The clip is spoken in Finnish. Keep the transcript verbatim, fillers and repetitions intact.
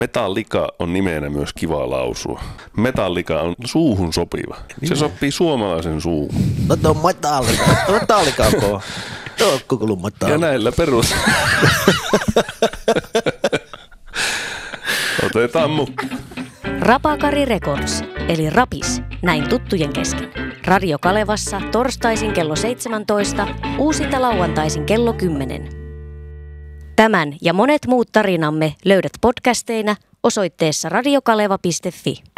Metallika on nimenä myös kiva lausua. Metallika on suuhun sopiva. Se sopii suomalaisen suuhun. No tuo on metallika. Metallika on kova. Tuo on koko metallika. Ja näillä perus. Otetaan mukaan. Rapakari Records, eli Rapis, näin tuttujen kesken. Radio Kalevassa torstaisin kello seitsemäntoista, uusinta lauantaisin kello kymmenen. Tämän ja monet muut tarinamme löydät podcasteina osoitteessa radiokaleva piste fi.